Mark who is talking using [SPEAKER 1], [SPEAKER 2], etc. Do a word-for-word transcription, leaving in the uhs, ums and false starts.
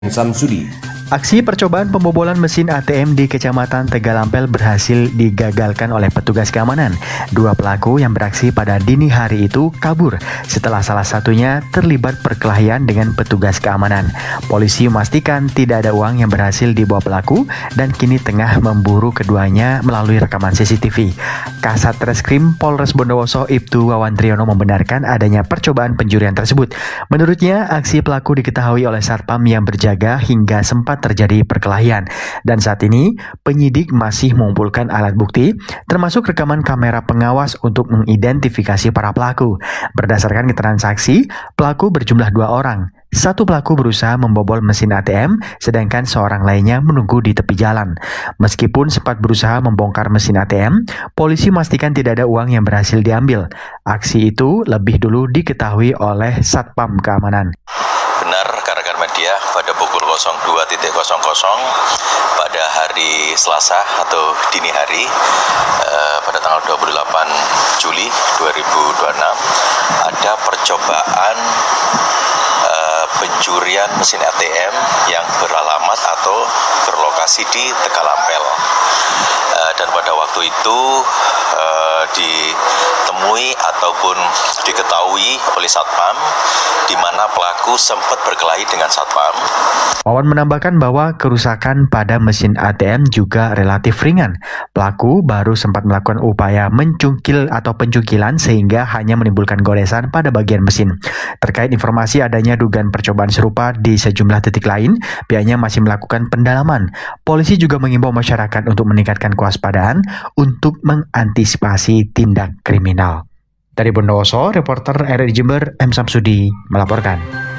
[SPEAKER 1] Samsudi.
[SPEAKER 2] Aksi percobaan pembobolan mesin A T M di Kecamatan Tegalampel berhasil digagalkan oleh petugas keamanan. Dua pelaku yang beraksi pada dini hari itu kabur setelah salah satunya terlibat perkelahian dengan petugas keamanan. Polisi memastikan tidak ada uang yang berhasil dibawa pelaku dan kini tengah memburu keduanya melalui rekaman C C T V. Kasat Reskrim Polres Bondowoso Ibtu Wawan Triyono membenarkan adanya percobaan pencurian tersebut. Menurutnya, aksi pelaku diketahui oleh Satpam yang berjaga hingga sempat terjadi perkelahian. Dan saat ini, penyidik masih mengumpulkan alat bukti, termasuk rekaman kamera pengawas untuk mengidentifikasi para pelaku. Berdasarkan keterangan saksi, pelaku berjumlah dua orang. Satu pelaku berusaha membobol mesin A T M, sedangkan seorang lainnya menunggu di tepi jalan. Meskipun sempat berusaha membongkar mesin A T M, polisi memastikan tidak ada uang yang berhasil diambil. Aksi itu lebih dulu diketahui oleh Satpam Keamanan.
[SPEAKER 3] Benar, rekan-rekan media, pada pukul dua pada hari Selasa atau dini hari eh, pada tanggal dua puluh delapan Juli dua ribu dua puluh enam ada percobaan eh, pencurian mesin A T M yang beralamat atau berlokasi di Tegalampel. Eh, dan pada waktu itu eh, ditemui ataupun diketahui oleh Satpam di mana pelaku sempat berkelahi dengan Satpam.
[SPEAKER 2] Wawan menambahkan bahwa kerusakan pada mesin A T M juga relatif ringan. Pelaku baru sempat melakukan upaya mencungkil atau pencungkilan sehingga hanya menimbulkan goresan pada bagian mesin. Terkait informasi adanya dugaan percobaan serupa di sejumlah titik lain, pihaknya masih melakukan pendalaman. Polisi juga mengimbau masyarakat untuk meningkatkan kewaspadaan untuk mengantisipasi tindak kriminal. Dari Bondowoso, reporter R R I Jember M Samsudi melaporkan.